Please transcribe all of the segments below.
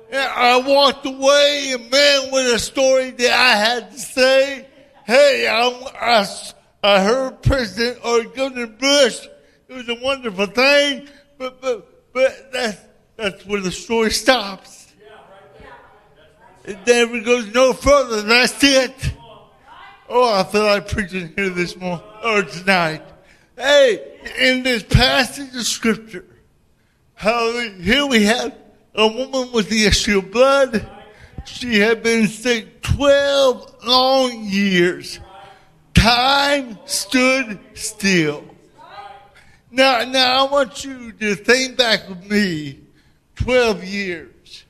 And I walked away, and man, with a story that I had to say. Hey, I heard President or Governor Bush. It was a wonderful thing, but that's where the story stops. It never goes no further. That's it. Oh, I feel like preaching here this morning or tonight. Hey, in this passage of scripture, here we have a woman with the issue of blood. She had been sick 12 long years. Time stood still. Now I want you to think back with me 12 years.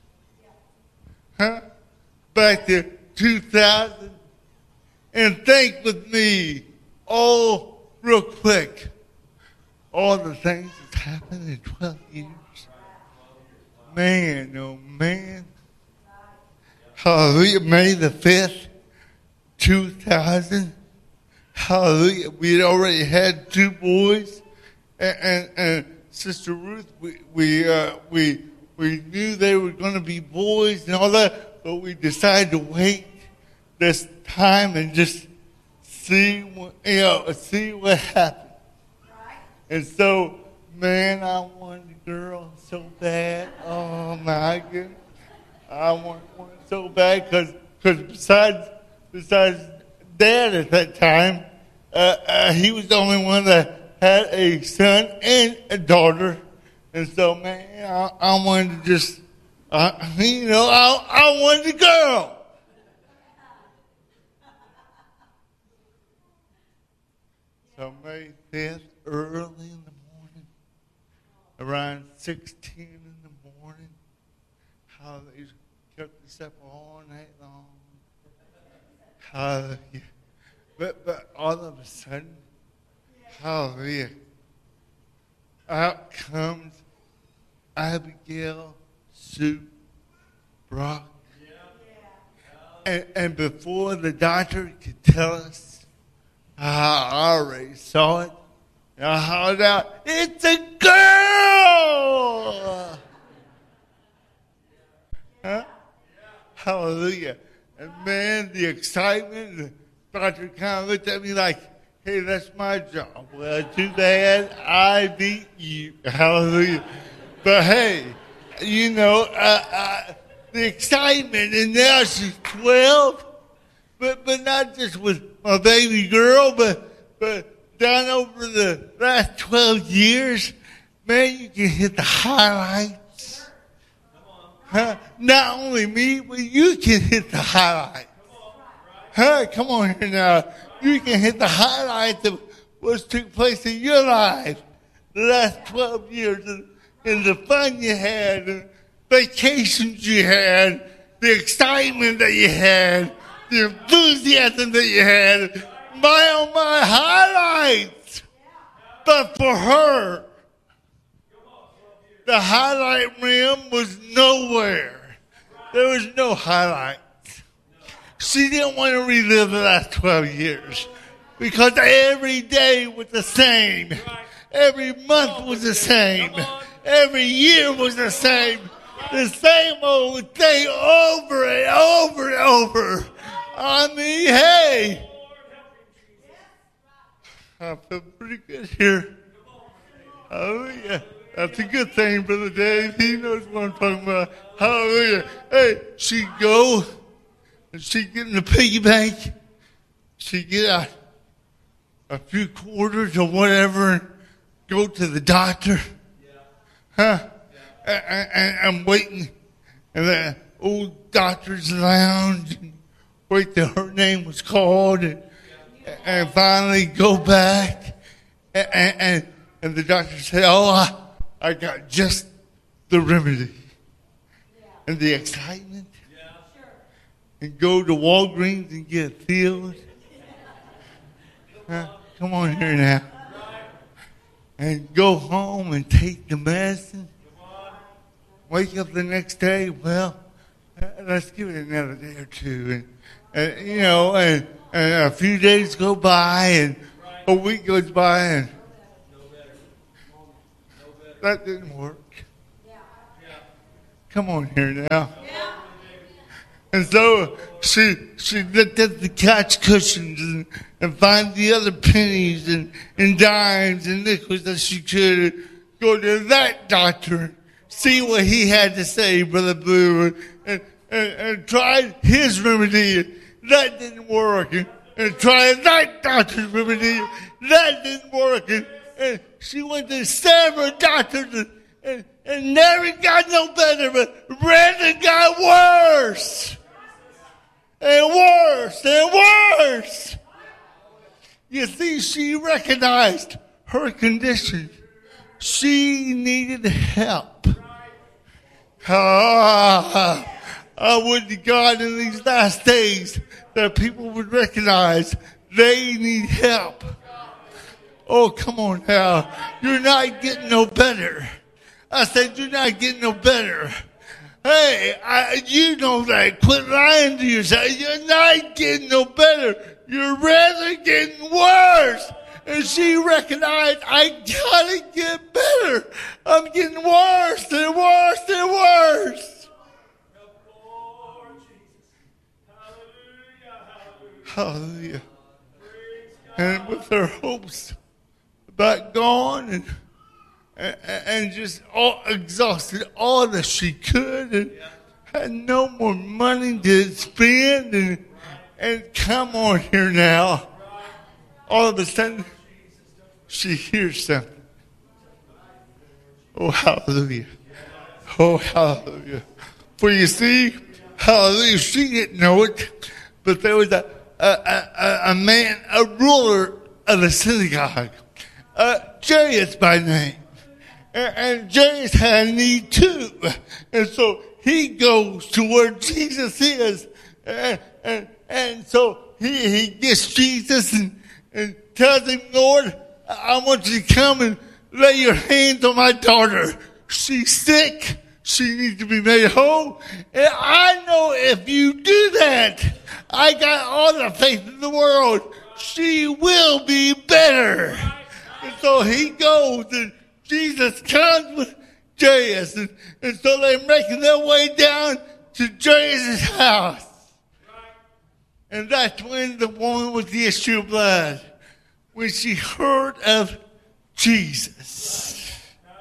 Back to 2000. And think with me all real quick. All the things that's happened in 12 years. Man, oh man. Hallelujah. May the 5th, 2000. Hallelujah. We had already had 2 boys. And Sister Ruth, we knew they were going to be boys and all that, but we decided to wait this time and just see what happened. And so, man, I wanted a girl so bad. Oh my goodness, I wanted one so bad because besides Dad at that time, he was the only one that had a son and a daughter. And so, man, I wanted to just, I wanted a girl. So May 5th, early in the morning, around 16 in the morning, how they kept this up all night long. Hallelujah. But all of a sudden, hallelujah, out comes Abigail Sue Brock. And before the doctor could tell us, I already saw it. I hollered out, "It's a girl!" Huh? Hallelujah. And man, the excitement, the doctor kind of looked at me like, "Hey, that's my job." Well, too bad I beat you. Hallelujah. But hey, the excitement, and now she's 12, but not just with my baby girl, but down over the last 12 years, man, you can hit the highlights. Huh? Not only me, but you can hit the highlights. Huh? Come on here now. You can hit the highlights of what took place in your life the last 12 years, and the fun you had, the vacations you had, the excitement that you had, the enthusiasm that you had. My, oh my, highlights. But for her, the highlight reel was nowhere. There was no highlights. She didn't want to relive the last 12 years because every day was the same. Every month was the same. Every year was the same. The same old thing over and over and over. I mean, hey. I feel pretty good here. Hallelujah. That's a good thing, Brother Dave. He knows what I'm talking about. Hallelujah. Hey, she'd go and she'd get in the piggy bank. She'd get a few quarters or whatever and go to the doctor. Huh? And I'm waiting in the old doctor's lounge and wait till her name was called and finally go back and the doctor said, "Oh, I got just the remedy." And the excitement and go to Walgreens and get filled. Come on here now. And go home and take the medicine. Wake up the next day, well, let's give it another day or two. And a few days go by and a week goes by and that didn't work. Come on here now. And so she looked at the couch cushions and find the other pennies and dimes and nickels that she could go to that doctor, see what he had to say, Brother Blue, and tried his remedy. That didn't work. And tried that doctor's remedy. That didn't work. And she went to several doctors and never got no better, but rather got worse. And worse and worse. You see, she recognized her condition. She needed help. I would to God in these last days that people would recognize they need help. Oh, come on now. You're not getting no better. I said, you're not getting no better. Hey, you know that. Quit lying to yourself. You're not getting no better. You're rather getting worse. And she recognized, I gotta get better. I'm getting worse and worse and worse. Hallelujah. And with her hopes about gone and just all exhausted all that she could and had no more money to spend and come on here now. All of a sudden, she hears something. Oh, hallelujah. Oh, hallelujah. For you see, hallelujah, she didn't know it, but there was a man, a ruler of the synagogue, Jairus by name. And Jairus had a need too. And so he goes to where Jesus is. And so he gets Jesus and tells him, Lord, I want you to come and lay your hands on my daughter. She's sick. She needs to be made whole. And I know if you do that, I got all the faith in the world. She will be better. And so he goes and Jesus comes with Jairus. And so they're making their way down to Jairus' house. And that's when the woman with the issue of blood, when she heard of Jesus.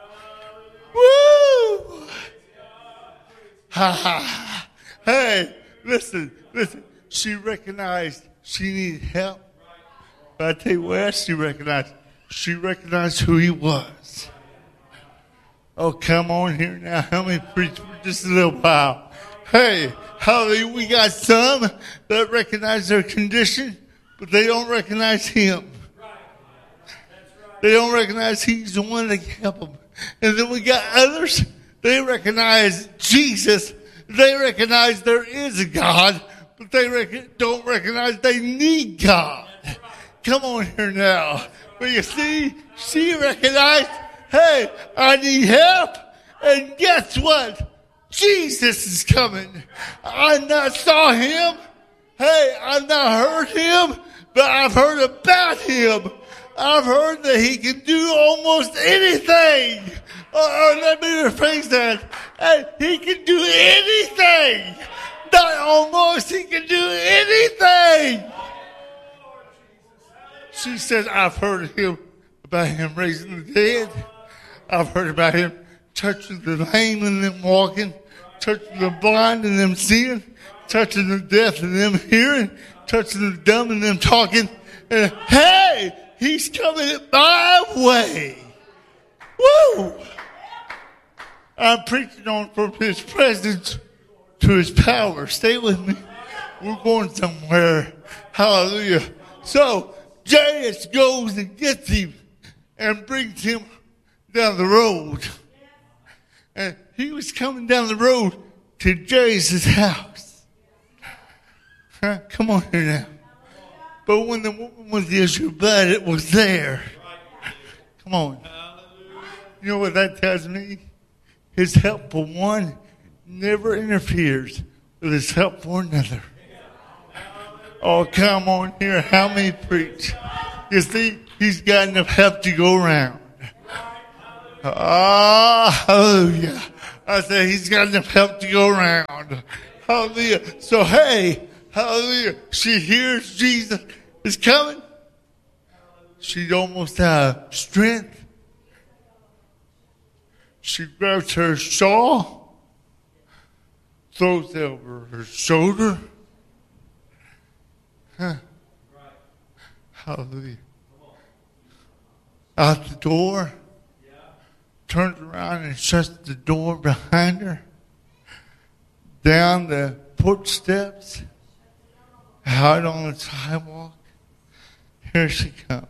Woo! Ha ha. Hey, listen. She recognized she needed help. But I tell you what else she recognized. She recognized who he was. Oh, come on here now. Help me preach for just a little while. Hey, hallelujah. We got some that recognize their condition, but they don't recognize him. They don't recognize he's the one that can help them. And then we got others, they recognize Jesus. They recognize there is a God, but they don't recognize they need God. Come on here now. But you see, she recognized, hey, I need help. And guess what? Jesus is coming. I not saw him. Hey, I've not heard him, but I've heard about him. I've heard that he can do almost anything. Or let me rephrase that. Hey, he can do anything. Not almost, he can do anything. She said, I've heard about him raising the dead. I've heard about him touching the lame and them walking, touching the blind and them seeing, touching the deaf and them hearing, touching the dumb and them talking. And hey, he's coming my way. Woo! I'm preaching on from his presence to his power. Stay with me. We're going somewhere. Hallelujah. So, Jairus goes and gets him and brings him down the road. And he was coming down the road to Jairus' house. Come on here now. But when the woman with the issue of blood, it was there. Come on. You know what that tells me? His help for one never interferes with his help for another. Oh, come on here. How many preach? You see, he's got enough help to go around. Ah, hallelujah. I said he's got enough help to go around. Hallelujah. So, hey, hallelujah. She hears Jesus is coming. She almost has strength. She grabs her shawl, throws it over her shoulder. Hallelujah. Out the door, turns around and shuts the door behind her. Down the porch steps, out on the sidewalk. Here she comes.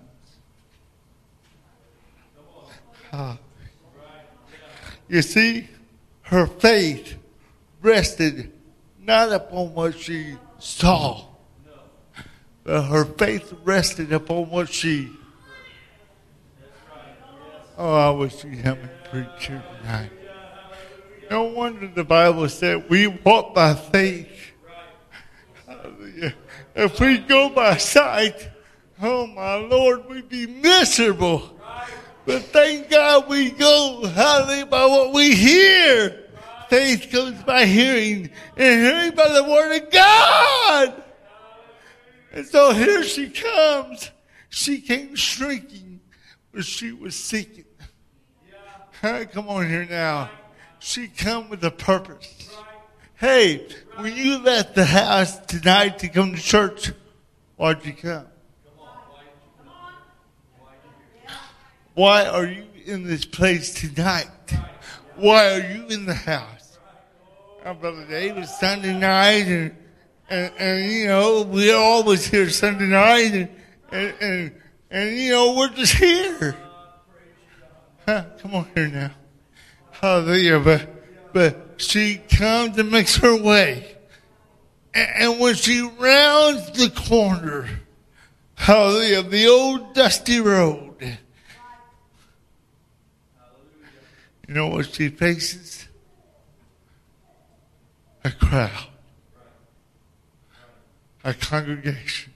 You see, her faith rested not upon what she saw, but her faith rested upon what she. Oh, I wish you had me preach here tonight. No wonder the Bible said we walk by faith. Hallelujah. If we go by sight, oh my Lord, we'd be miserable. But thank God we go, hallelujah, by what we hear. Faith comes by hearing, and hearing by the word of God. And so here she comes. She came shrinking, but she was seeking. Come on here now. She come with a purpose. Hey, when you left the house tonight to come to church, why'd you come? Why are you in this place tonight? Why are you in the house? Brother Dave, it's Sunday night, and you know, we're always here Sunday night, and you know, we're just here. Come on here now. Hallelujah. But she comes and makes her way. And when she rounds the corner, hallelujah, the old dusty road, you know what she faces? A crowd. A congregation.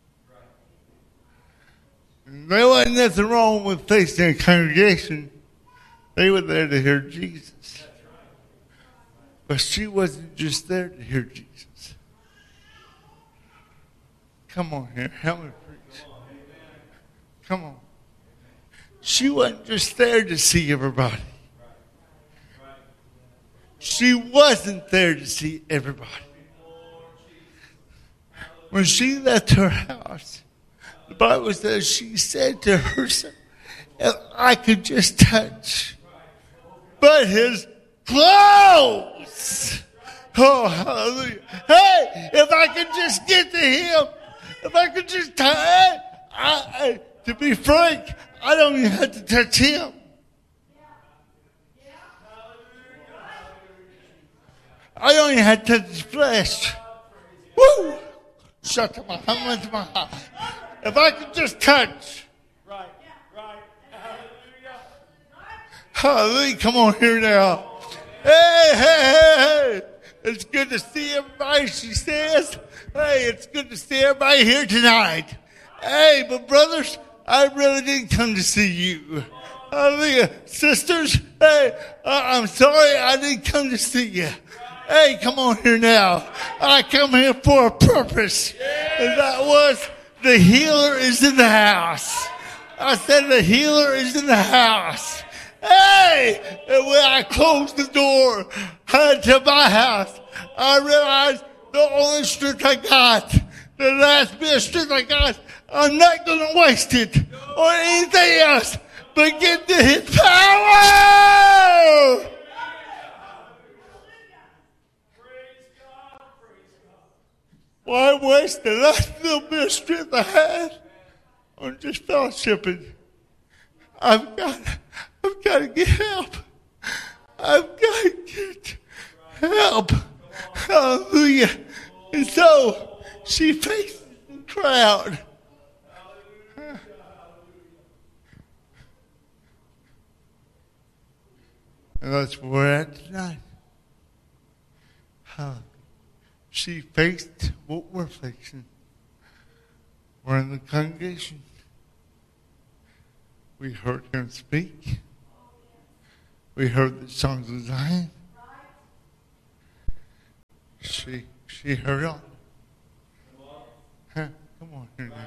And there wasn't nothing wrong with facing a congregation. They were there to hear Jesus. But she wasn't just there to hear Jesus. Come on here. Help me preach. Come on. She wasn't just there to see everybody. She wasn't there to see everybody. When she left her house, the Bible says she said to herself, if I could just touch but his clothes. Oh, hallelujah. Hey, if I could just get to him, if I could just touch, to be frank, I don't even have to touch him. I don't even have to touch his flesh. Woo! Shut up my heart. If I could just touch. Right. Hallelujah. Come on here now. Hey. It's good to see everybody, she says. Hey, it's good to see everybody here tonight. Hey, but brothers, I really didn't come to see you. Hallelujah. Sisters, hey, I'm sorry I didn't come to see you. Hey, come on here now. I come here for a purpose. And that was the healer is in the house. I said the healer is in the house. Hey, and when I closed the door to my house, I realized the only strength I got, the last bit of strength I got, I'm not going to waste it on anything else but get to his power. Why waste the last little bit of strength I had on just fellowshipping? I've got to get help. I've got to get help. Hallelujah. And so she faces the crowd. And that's where we're at tonight. She faced what we're facing. We're in the congregation. We heard him speak. We heard the songs of Zion. She she heard on. Huh? Come on here now.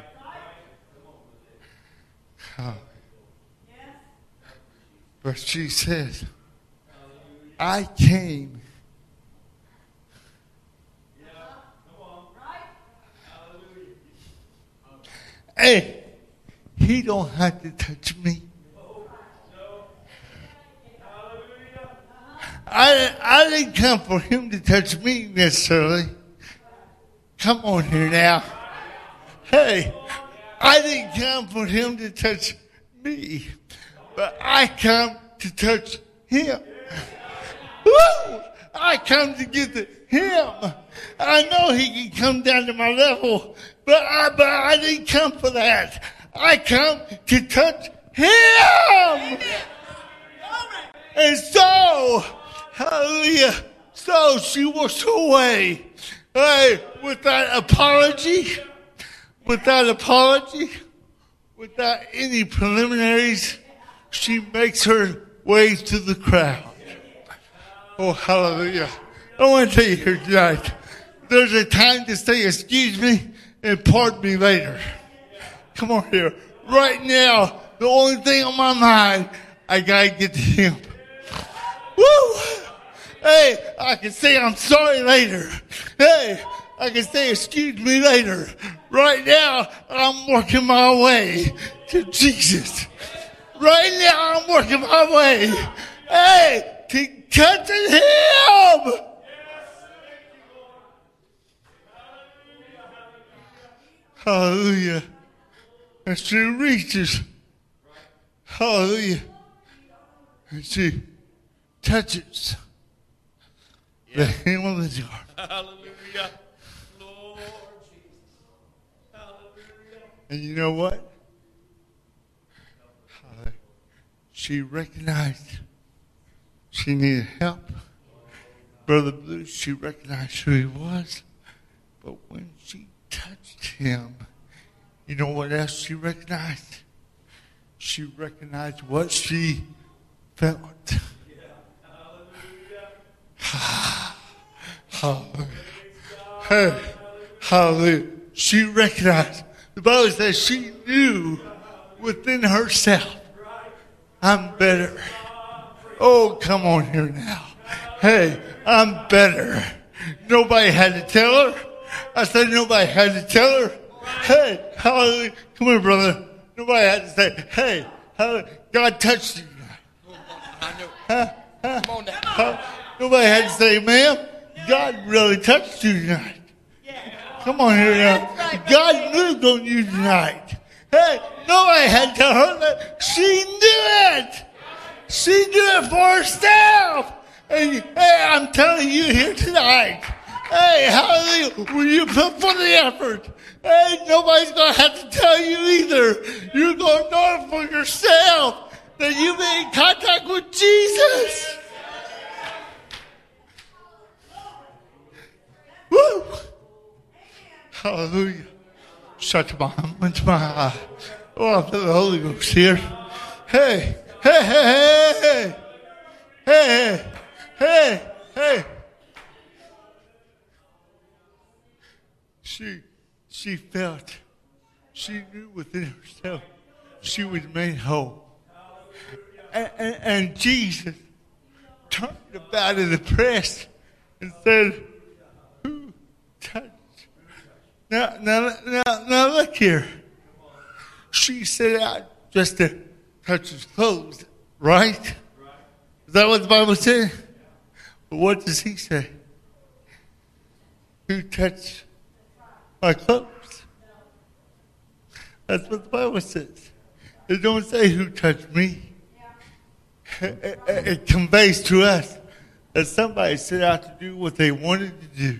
But she says, I came. Hey, he don't have to touch me. I didn't come for him to touch me necessarily. Come on here now. Hey, I didn't come for him to touch me, but I come to touch him. Woo! I come to get to him. I know he can come down to my level, but I didn't come for that. I come to touch him. And so, hallelujah, so she walks away. Hey, without apology, without any preliminaries, she makes her way to the crowd. Oh, hallelujah. I want to tell you here tonight, there's a time to say, excuse me, and pardon me later. Come on here. Right now, the only thing on my mind, I got to get to him. Woo! Hey, I can say I'm sorry later. Hey, I can say excuse me later. Right now, I'm working my way to Jesus. Right now, I'm working my way. Hey, to touching him. Hallelujah. And she reaches. Hallelujah. And she touches the hem of the garment. Hallelujah. Lord Jesus. Hallelujah. And you know what? She recognized she needed help. Brother Blue, she recognized who he was. But when she touched him, you know what else she recognized? She recognized what she felt. Hallelujah. Hey, hallelujah. She recognized. The Bible says she knew within herself, I'm better. Oh, come on here now. Hey, I'm better. Nobody had to tell her. I said nobody had to tell her. Hey, hallelujah. Come here, brother. Nobody had to say, hey, hallelujah. God touched you. Huh? Come on now. Nobody had to say, ma'am, God really touched you tonight. Come on here now. God moved on you tonight. Hey, nobody had to tell her that. She knew it. She knew it for herself. And hey, I'm telling you here tonight. Hey, hallelujah. Will you put for the effort? Hey, nobody's going to have to tell you either. You're going to know it for yourself that you've been in contact with Jesus. Woo! Hallelujah. Shut my eye. Oh, I feel the Holy Ghost here. Hey, hey, hey, hey, hey, hey, hey. She felt, she knew within herself she was made whole. And Jesus turned about in the press and said, who touched? Now look here. She set out just to touch his clothes, right? Is that what the Bible said? But what does he say? Who touched my clothes? That's what the Bible says. It don't say who touched me. It conveys to us that somebody set out to do what they wanted to do.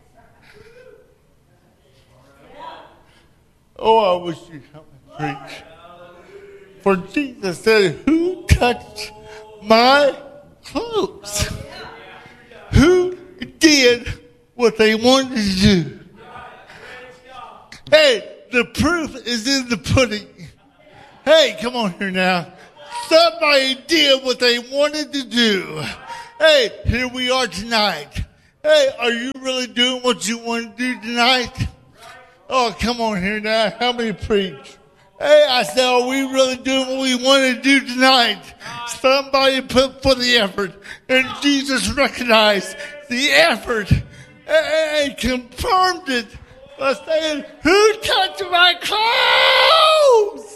Oh, I wish you'd help me preach. For Jesus said, who touched my clothes? Who did what they wanted to do? Hey, the proof is in the pudding. Hey, come on here now. Somebody did what they wanted to do. Hey, here we are tonight. Hey, are you really doing what you want to do tonight? Oh, come on here now. Help me preach. Hey, I said, are we really doing what we want to do tonight? Somebody put for the effort. And Jesus recognized the effort and confirmed it by saying, who touched my clothes?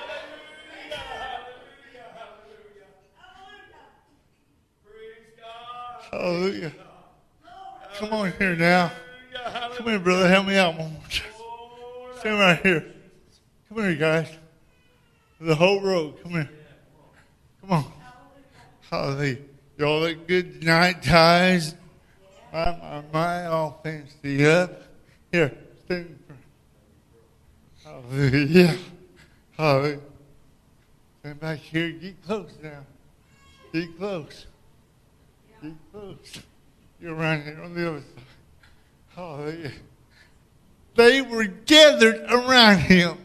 Hallelujah. Come on here now. Come here, brother. Help me out one more time. Stand right here. Come here, guys. The whole row. Come here. Come on. Hallelujah. Y'all look good tonight, ties. My, all fancy up. Here. Stand. Hallelujah. Hallelujah. Stand back here. Get close now. Get close. Get close. You're around here on the other side. Hallelujah. They were gathered around him.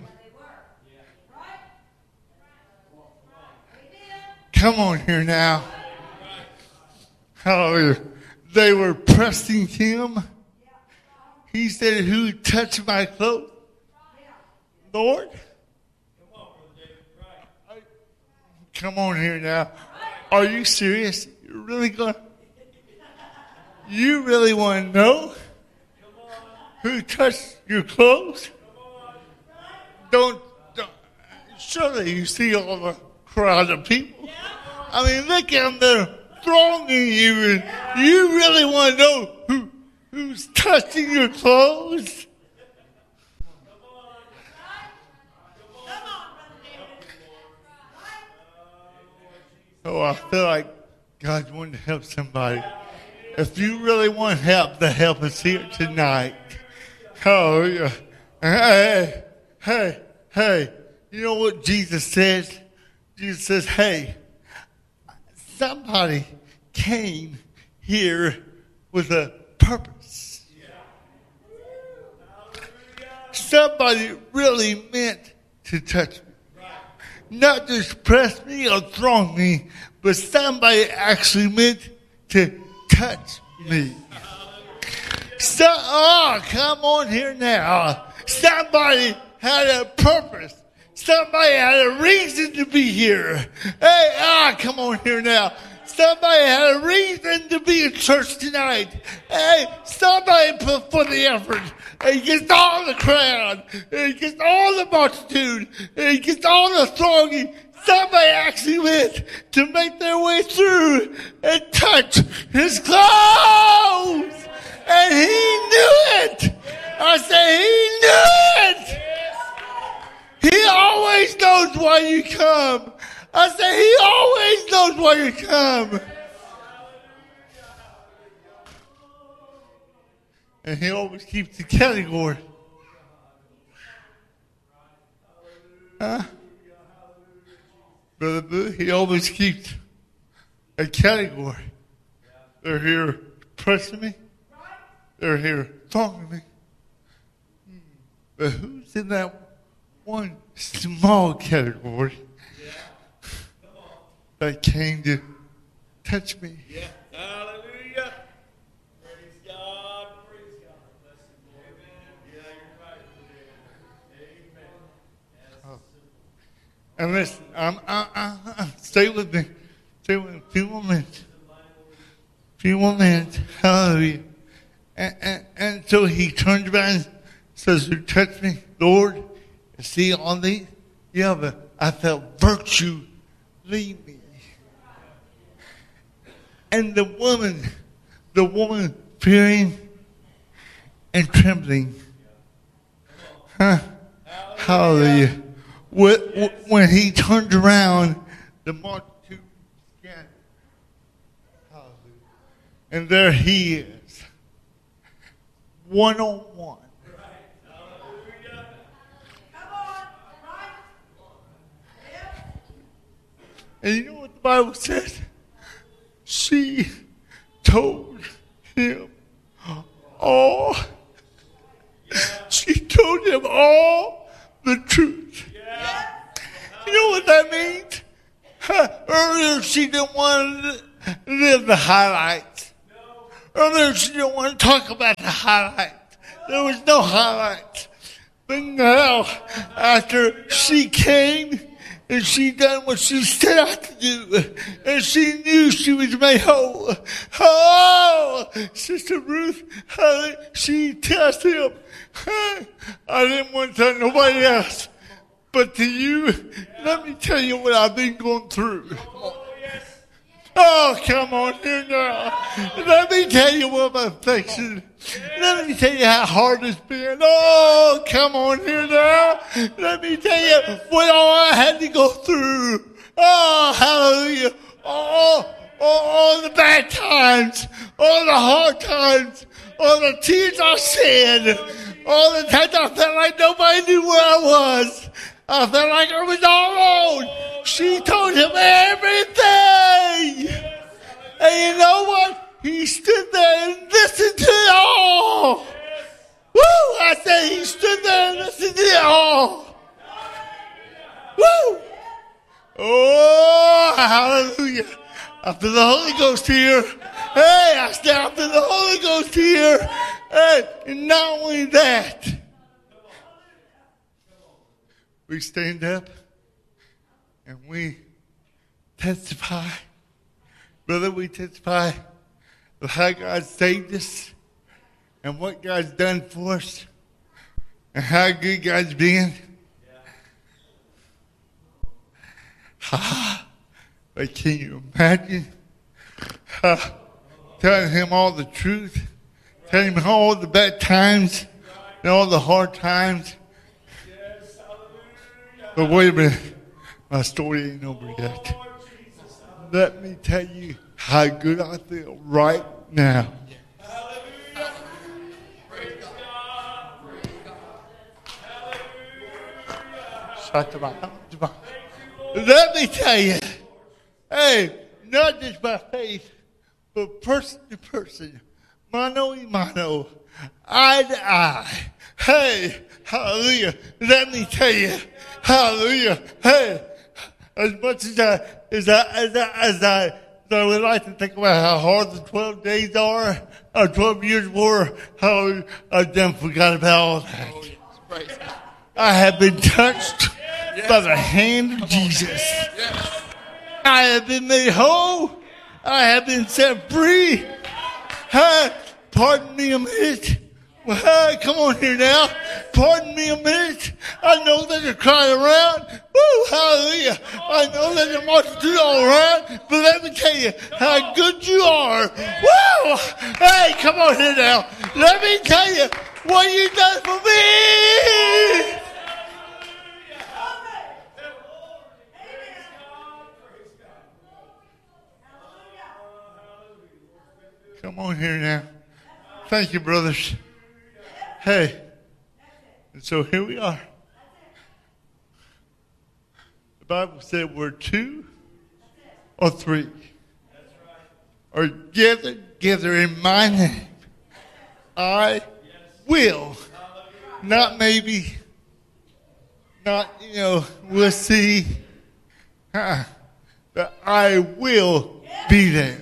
Come on here now. Hallelujah. They were pressing him. He said, who touched my clothes? Lord? Come on here now. Are you serious? You're really going to? You really want to know who touched your clothes? Don't. Surely you see all the crowd of people. I mean, look at them. They're thronging you. And you really want to know who's touching your clothes? Oh, I feel like God's wanting to help somebody. If you really want help, the help is here tonight. Hallelujah. Hey. You know what Jesus says? Jesus says, hey, somebody came here with a purpose. Somebody really meant to touch me. Not just press me or throng me, but somebody actually meant to touch me. Come on here now. Somebody had a purpose. Somebody had a reason to be here. Hey, come on here now. Somebody had a reason to be in church tonight. Hey, somebody put forth the effort. He gets all the crowd. He gets all the multitude. He gets all the thronging. Somebody actually went to make their way through and touch his clothes. And he knew it. I say he knew it. He always knows why you come. I say he always knows why you come. And he always keeps the category. Huh? Brother Boo, he always keeps a category. They're here pressing me. They're here talking to me. But who's in that one small category that came to touch me? Yeah. Hallelujah. Praise God. Praise God. Bless you, Lord. Amen. Yeah, you're right. Amen. And listen, stay with me. Stay with me. Few more minutes. Hallelujah. And so he turns around and says, who touched me? Lord, see on these? Yeah, but I felt virtue leave me. And the woman fearing and trembling. Huh? Hallelujah. When he turned around, the multitude scattered. Hallelujah. And there he is. One-on-one. And you know what the Bible says? She told him all. She told him all the truth. You know what that means? Earlier she didn't want to live the highlights. Earlier, she didn't want to talk about the highlight. There was no highlight. But now, after she came and she done what she set out to do, and she knew she was made whole. Oh, Sister Ruth, she tells him, I didn't want to tell nobody else, but to you, let me tell you what I've been going through. Oh, come on here now. Let me tell you what I'm facing. Let me tell you how hard it's been. Oh, come on here now. Let me tell you what all I had to go through. Oh, hallelujah. All the bad times. All the hard times. All the tears I shed. All the times I felt like nobody knew where I was. I felt like I was all alone. She told him everything. And you know what? He stood there and listened to it all. Woo! I said he stood there and listened to it all. Woo! Oh, hallelujah. I feel the Holy Ghost here. Hey, I said I feel the Holy Ghost here. Hey, and not only that, we stand up and we testify. Brother, we testify of how God saved us and what God's done for us and how good God's been. But can you imagine telling him all the truth, telling him all the bad times and all the hard times? But wait a minute, my story ain't over yet. Let me tell you how good I feel right now. Let me tell you, hey, not just by faith, but person to person, mano y mano, eye to eye. Hey, hallelujah. Let me tell you, hallelujah. Hey, as much as I would like to think about how hard the 12 days are, or 12 years were, how I done forgot about all that. I have been touched by the hand of Jesus. I have been made whole. I have been set free. Pardon me a minute. Come on here now. Pardon me a minute. I know that you're crying around. Woo, hallelujah. I know that you're multitude all around. But let me tell you how good you are. Woo! Hey, come on here now. Let me tell you what you done for me. Come on here now. Thank you, brothers. Hey, and so here we are. The Bible said we're two or three are gathered in my name. I will, not maybe, not, we'll see, but I will be there.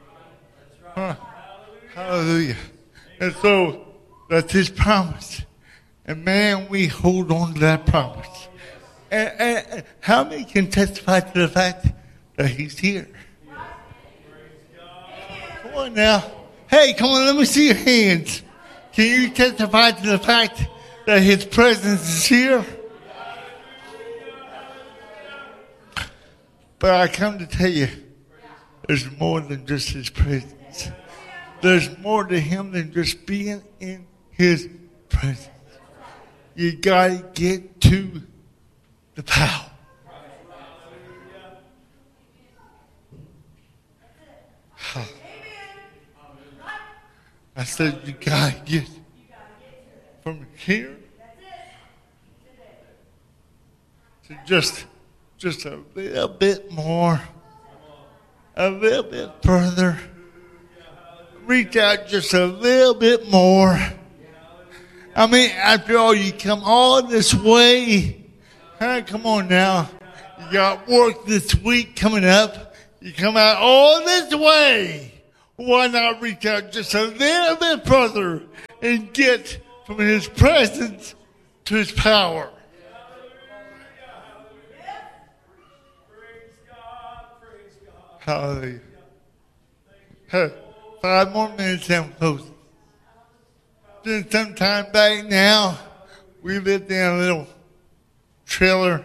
Hallelujah. And so that's his promise. And man, we hold on to that promise. And how many can testify to the fact that he's here? Come on now. Hey, come on, let me see your hands. Can you testify to the fact that his presence is here? But I come to tell you, there's more than just his presence. There's more to him than just being in his presence. You got to get to the power. I said you got to get from here to just a little bit more, a little bit further. Reach out just a little bit more. I mean, after all, you come all this way. Come on now. You got work this week coming up. You come out all this way. why not reach out just a little bit further and get from his presence to his power? Hallelujah. Hey, 5 more minutes and I'm closing. Then some time back now, we lived in a little trailer.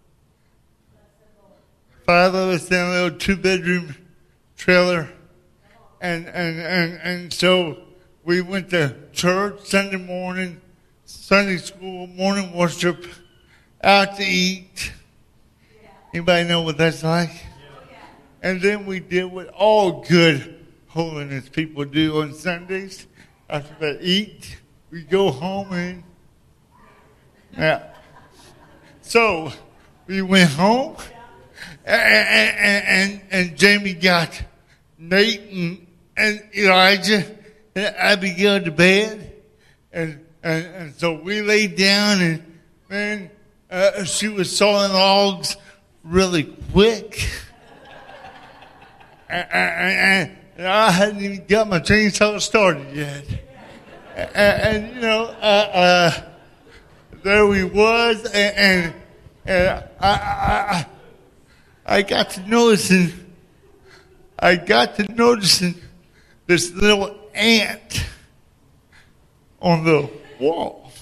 5 of us in a little 2-bedroom trailer. And so we went to church Sunday morning, Sunday school, morning worship, out to eat. Anybody know what that's like? And then we did what all good holiness people do on Sundays. After they eat, we go home and so we went home, and Jamie got Nate and Elijah and Abigail to bed, and so we laid down, and man, she was sawing logs really quick. And I hadn't even got my chainsaw started yet. And you know, there we was, and I got to noticing this little ant on the wall.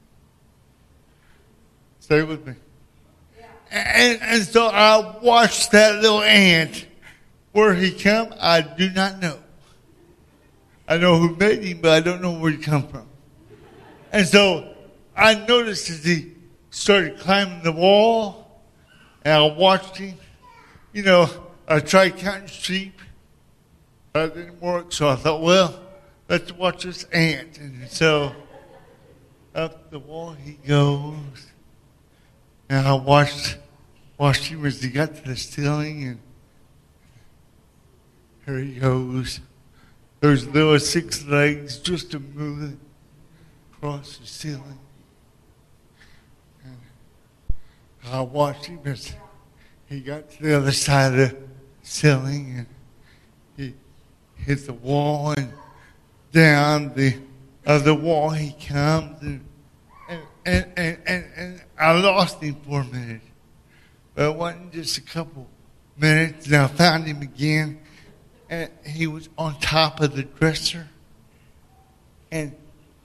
Stay with me. And so I watched that little ant. Where he come, I do not know. I know who made him, but I don't know where he come from. And so I noticed as he started climbing the wall, and I watched him. You know, I tried counting sheep. That didn't work, so I thought, well, let's watch this ant. And so up the wall he goes. And I watched him as he got to the ceiling, and here he goes. Those little 6 legs just a moving across the ceiling. And I watched him as he got to the other side of the ceiling, and he hit the wall, and down the other wall he comes, and I lost him for a minute. But it wasn't just a couple minutes, and I found him again. And he was on top of the dresser. And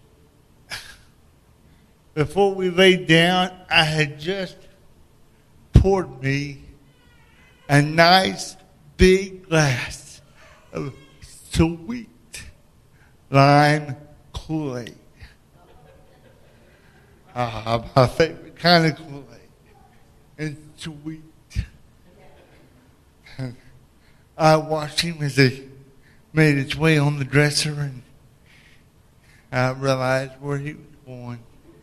before we laid down, I had just poured me a nice big glass of sweet lime Kool-Aid. My favorite kind of Kool-Aid. And sweet. I watched him as he made his way on the dresser, and I realized where he was going.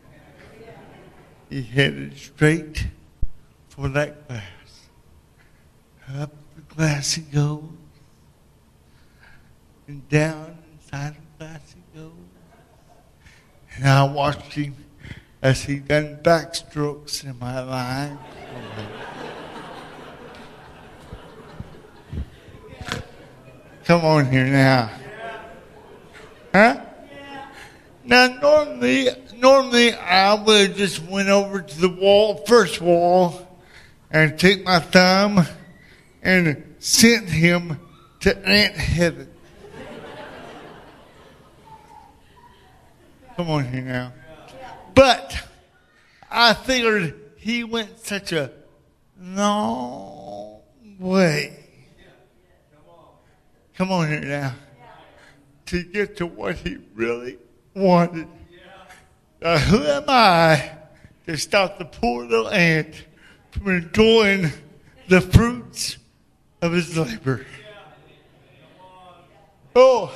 He headed straight for that glass. Up the glass he goes, and down inside the glass he goes. And I watched him as he done backstrokes in my line. Come on here now. Huh? Now, normally I would have just went over to the first wall, and take my thumb and sent him to ant heaven. Come on here now. But I figured he went such a long way. Come on here now. To get to what he really wanted. Who am I to stop the poor little ant from enjoying the fruits of his labor? Oh,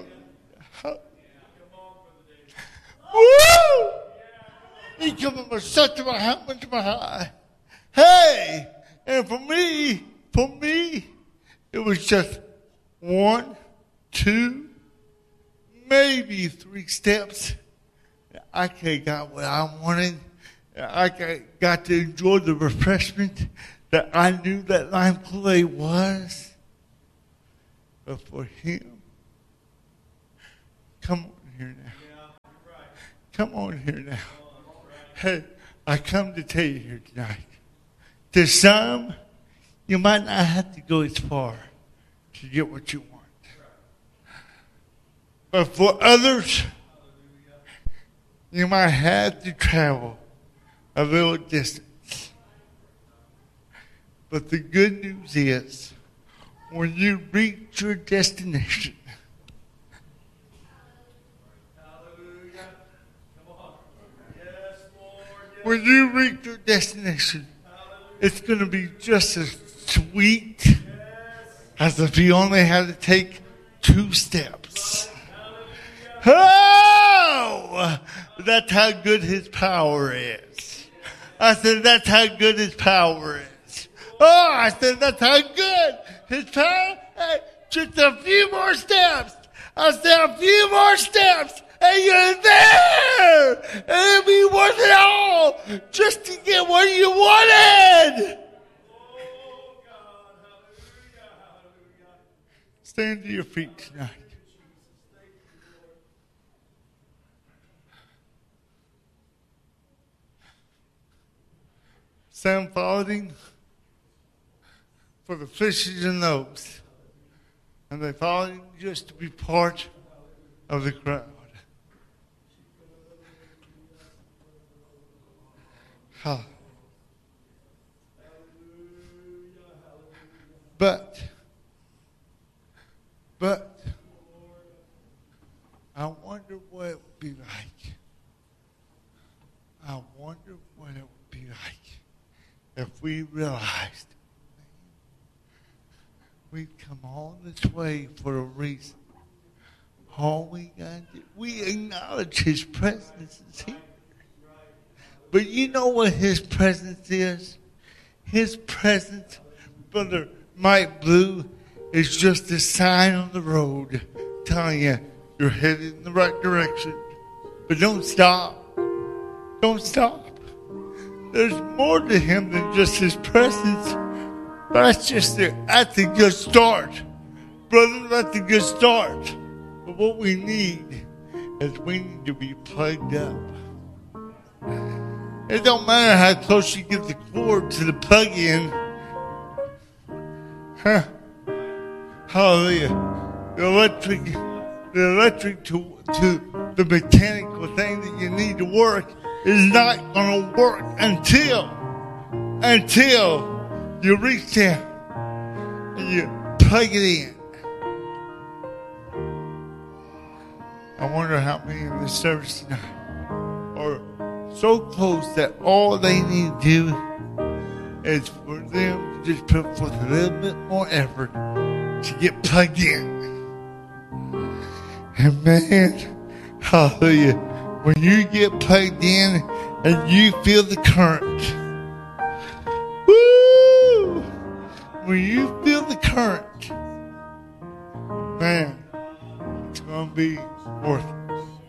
woo! He coming from such a high. Hey, and for me, it was just 1, 2, maybe 3 steps. I could have got what I wanted. I got to enjoy the refreshment that I knew that lime Kool-Aid was. But for him, Come on here now. Come on here now. Hey, I come to tell you here tonight. To some, you might not have to go as far to get what you want. But for others, you might have to travel a little distance. But the good news is, when you reach your destination, when you reach your destination, it's going to be just as sweet as if you only had to take 2 steps. Oh! That's how good his power is. I said, that's how good his power is. Oh, I said, that's how good his power is. Just a few more steps. I said, a few more steps. And you're there. And it'll be worth it all just to get what you wanted. Stand to your feet tonight. Some following for the fishes and loaves. And they followed just to be part of the crowd. Huh. But I wonder what it would be like. I wonder what it would be like if we realized we've come all this way for a reason. All we got to do, we acknowledge his presence is here. But you know what his presence is? His presence, Brother Mike Blue, is just a sign on the road telling you you're headed in the right direction. But don't stop. Don't stop. There's more to him than just his presence. But that's a good start. Brother, that's a good start. But what we need is we need to be plugged up. It don't matter how close you get the cord to the plug-in. Huh? Hallelujah. The electric to the mechanical thing that you need to work is not going to work until you reach down and you plug it in. I wonder how many in this service tonight are so close that all they need to do is for them to just put forth a little bit more effort to get plugged in. And man, hallelujah, when you get plugged in and you feel the current, woo! When you feel the current, man, it's going to be worth it.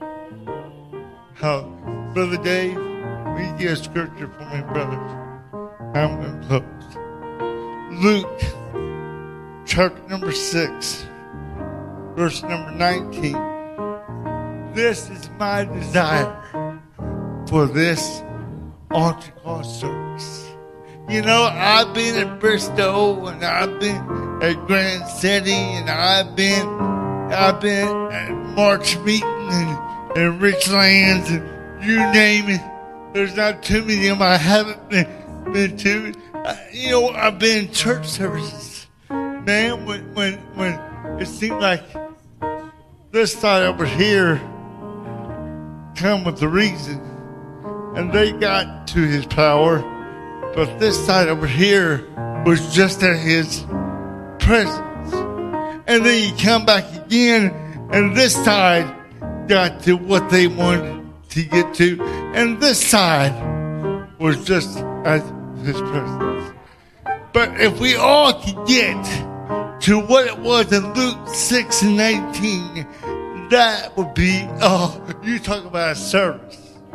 How, Brother Dave, will you get a scripture for me, brothers? I'm going to close. Luke, chapter number 6, verse number 19. This is my desire for this altar call service. You know, I've been at Bristol, and I've been at Grand City, and I've been at March Meeting and Richlands, and you name it. There's not too many of them I haven't been to. You know, I've been in church services. Man, when it seemed like this side over here come with the reason, and they got to his power, but this side over here was just at his presence. And then you come back again, and this side got to what they wanted to get to, and this side was just at his presence. But if we all could get to what it was in Luke 6 and 18, that would be, oh, you talk about a service.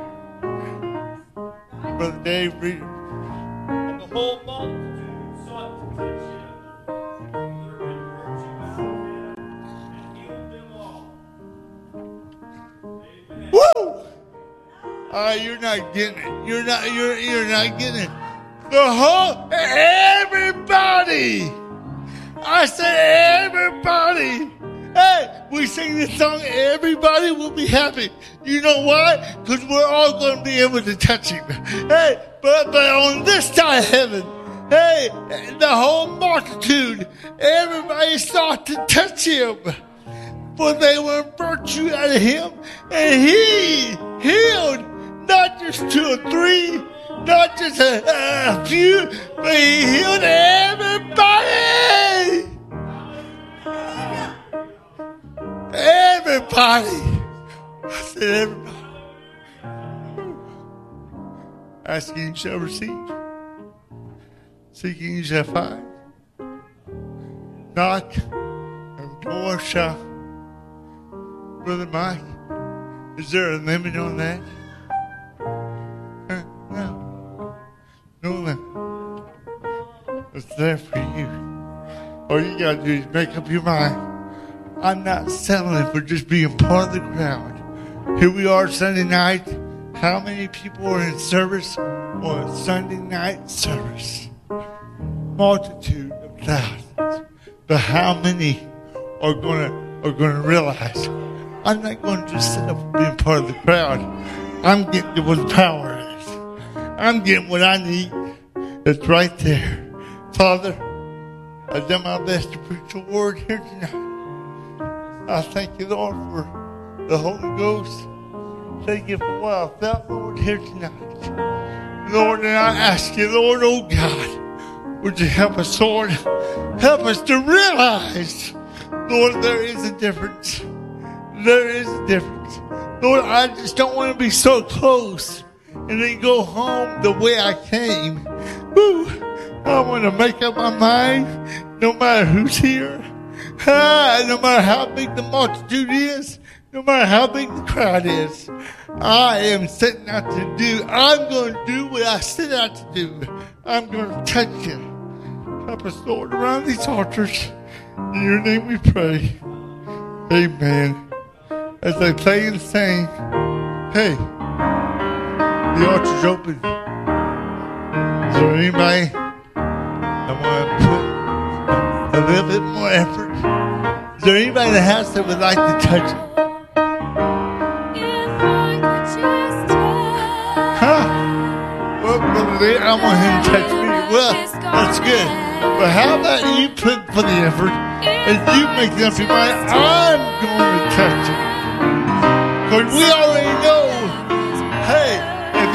Brother Dave, read it. And the whole multitude sought to touch him, and virtue out of him, and healed them all. You're not getting it. You're not getting it. The whole, everybody. I said everybody. Hey, we sing this song, everybody will be happy. You know why? Because we're all going to be able to touch him. Hey, but on this side of heaven, hey, the whole multitude, everybody sought to touch him. For they were virtue out of him, and he healed not just 2 or 3, not just a few, but he healed everybody. Everybody. I said everybody. Asking you shall receive. Seeking you shall find. Knock and the door shall. Brother Mike, is there a limit on that? No. No limit. It's there for you. All you got to do is make up your mind. I'm not settling for just being part of the crowd. Here we are Sunday night. How many people are in service on Sunday night service? Multitude of thousands. But how many are going to realize I'm not going to just sit up and be part of the crowd. I'm getting to what the power is. I'm getting what I need. It's right there. Father, I've done my best to preach the word here tonight. I thank you, Lord, for the Holy Ghost. Thank you for what I felt, Lord, here tonight. Lord, and I ask you, Lord, oh God, would you help us, Lord? Help us to realize, Lord, there is a difference. There is a difference. Lord, I just don't want to be so close and then go home the way I came. Woo. I want to make up my mind no matter who's here. No matter how big the multitude is, no matter how big the crowd is, I am setting out to do. I'm going to do what I set out to do. I'm going to touch you. Help us, Lord, around these altars. In your name we pray. Amen. As they play and sing, hey, the altar's open. Is there anybody that want to put a little bit more effort? Is there anybody in the house that would like to touch it? Huh? Well, Brother Lee, I want him to touch me. Well, that's good. But how about you put for the effort and you make up your mind, I'm going to touch it. Because we all